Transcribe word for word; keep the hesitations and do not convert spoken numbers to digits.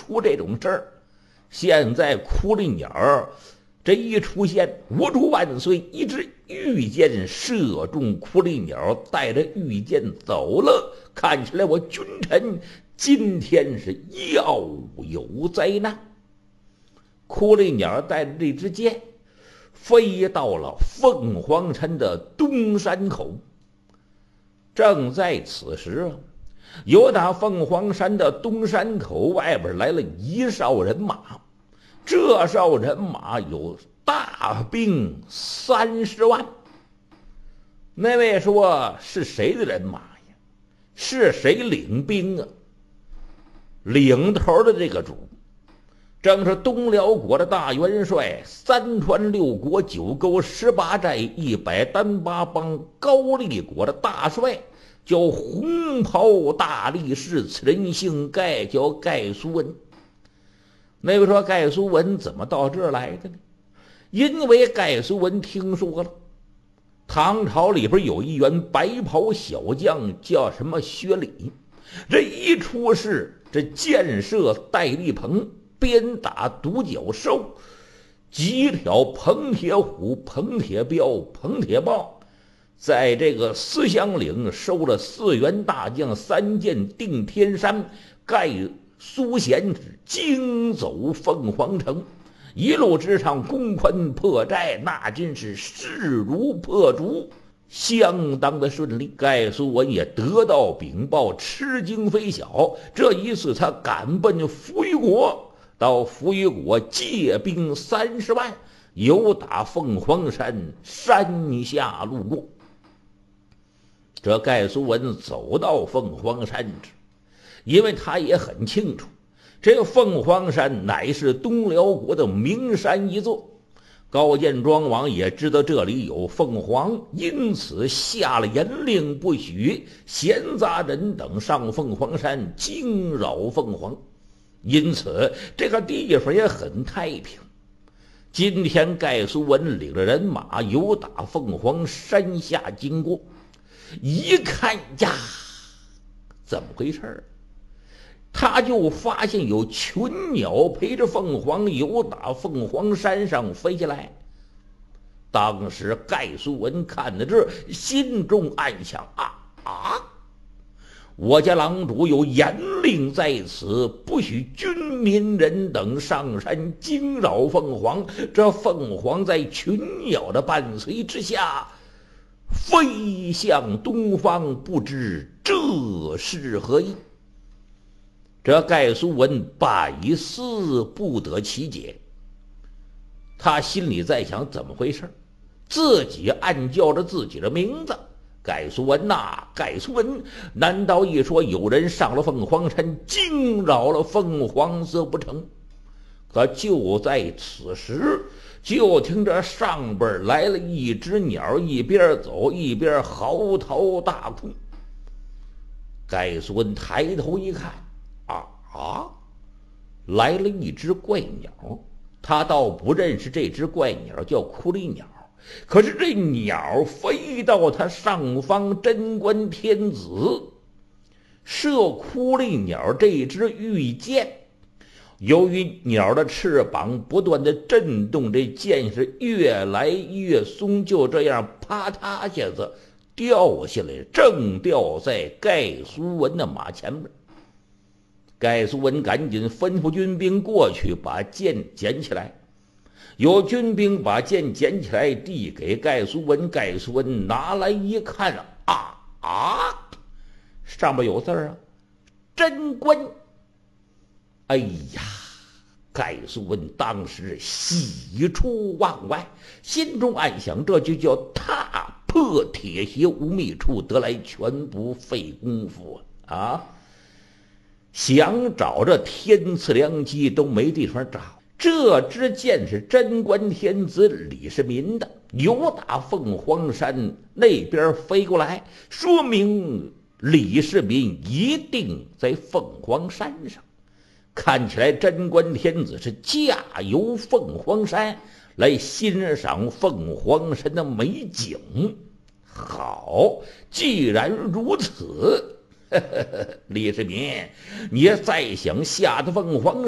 出这种事儿。现在哭力鸟这一出现，无主万岁，一支御箭射中哭力鸟，带着御箭走了。看起来我君臣今天是要有灾难。哭力鸟带着这支箭飞到了凤凰山的东山口。正在此时，由打凤凰山的东山口外边来了一哨人马，这哨人马有大兵三十万。那位说是谁的人马呀？是谁领兵啊？领头的这个主正是东辽国的大元帅，三川六国九沟十八寨一百单八帮高丽国的大帅，叫红袍大力士，此人姓盖，叫盖苏文。那位说盖苏文怎么到这儿来的呢？因为盖苏文听说了唐朝里边有一员白袍小将叫什么薛礼，这一出事，这箭射戴笠棚，鞭打独角兽，几挑彭铁虎、彭铁彪、彭铁豹，在这个思乡岭收了四员大将，三箭定天山，盖苏贤惊走凤凰城，一路之上攻昆破寨，那真是势如破竹，相当的顺利。盖苏文也得到禀报，吃惊非小。这一次他赶奔扶余国，到扶余国借兵三十万，由打凤凰山山下路过。这盖苏文走到凤凰山时，因为他也很清楚，这凤凰山乃是东辽国的名山一座，高见庄王也知道这里有凤凰，因此下了严令，不许闲杂人等上凤凰山惊扰凤凰。因此这个地方也很太平。今天盖苏文领着人马由打凤凰山下经过，一看呀，怎么回事？他就发现有群鸟陪着凤凰由打凤凰山上飞下来。当时盖苏文看到这，心中暗想：啊啊！我家郎主有严令在此，不许军民人等上山惊扰凤凰。这凤凰在群鸟的伴随之下飞向东方，不知这是何意。这盖苏文百思不得其解，他心里在想怎么回事，自己暗叫着自己的名字，盖苏文呐、啊，盖苏文，难道一说有人上了凤凰山惊扰了凤凰色不成？可就在此时，就听着上边来了一只鸟，一边走一边嚎啕大哭。盖苏文抬头一看，啊啊！来了一只怪鸟，他倒不认识这只怪鸟，叫哭力鸟。可是这鸟飞到他上方，贞观天子射哭力鸟这只御箭，由于鸟的翅膀不断的震动，这箭是越来越松，就这样啪嗒下子掉下来，正掉在盖苏文的马前面。盖苏文赶紧吩咐军兵过去把箭捡起来，有军兵把箭捡起来递给盖苏文，盖苏文拿来一看，啊啊，上面有字啊，贞观。哎呀，盖苏文当时喜出望外，心中暗想，这就叫踏破铁鞋无觅处，得来全不费功夫啊！想找这天赐良机都没地方找。这支箭是贞观天子李世民的，由打凤凰山那边飞过来，说明李世民一定在凤凰山上。看起来贞观天子是驾游凤凰山来欣赏凤凰山的美景。好，既然如此，呵呵呵，李世民，你再想下的凤凰